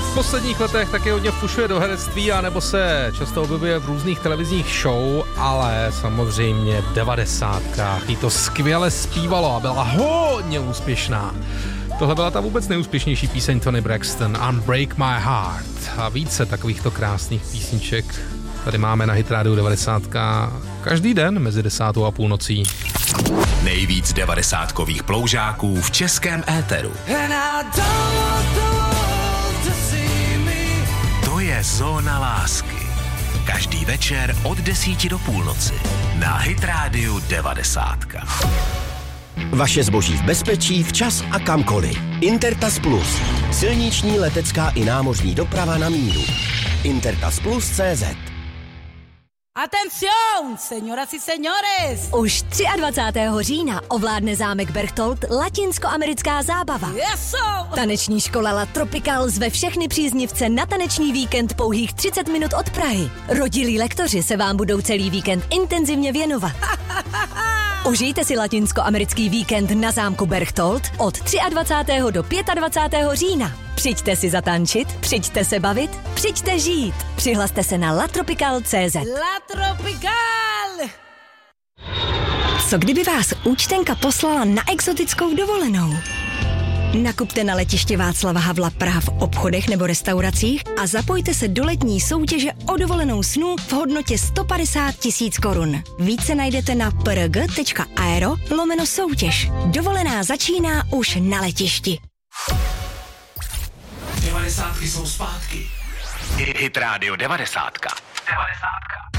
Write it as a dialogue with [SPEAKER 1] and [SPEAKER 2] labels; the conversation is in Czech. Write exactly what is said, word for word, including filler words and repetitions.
[SPEAKER 1] V posledních letech taky hodně fušuje do herectví, anebo se často objevuje v různých televizních show, ale samozřejmě v devadesátkách jí to skvěle zpívalo a byla hodně úspěšná. Tohle byla ta vůbec nejúspěšnější píseň Toni Braxton, Unbreak My Heart. A více takovýchto krásných písniček tady máme na Hit Radio devadesát každý den mezi desátou a půlnocí.
[SPEAKER 2] Nejvíc devadesátkových ploužáků v českém éteru. To je Zóna lásky. Každý večer od desíti do půlnoci na Hit Radio devadesát.
[SPEAKER 3] Vaše zboží v bezpečí, včas a kamkoliv. Intertas Plus. Silniční, letecká i námořní doprava na míru. Intertas Plus tečka cé zet.
[SPEAKER 4] Atención, señoras y señores!
[SPEAKER 5] Už dvacátého třetího října ovládne zámek Berchtold latinskoamerická zábava.
[SPEAKER 4] Yes,
[SPEAKER 5] Taneční škola La Tropical zve všechny příznivce na taneční víkend pouhých třicet minut od Prahy. Rodilí lektoři se vám budou celý víkend intenzivně věnovat. Užijte si latinskoamerický víkend na zámku Berchtold od dvacátého třetího do dvacátého pátého října. Přijďte si zatančit, přijďte se bavit, přijďte žít. Přihlaste se na latropical tečka cé zet.
[SPEAKER 4] La Tropical!
[SPEAKER 5] Co kdyby vás účtenka poslala na exotickou dovolenou? Nakupte na letiště Václava Havla Praha v obchodech nebo restauracích a zapojte se do letní soutěže o dovolenou snů v hodnotě sto padesát tisíc korun. Více najdete na prg tečka aero lomeno soutěž. Dovolená začíná už na letišti.
[SPEAKER 2] devadesátky jsou zpátky. Hit Radio devadesát. devadesát.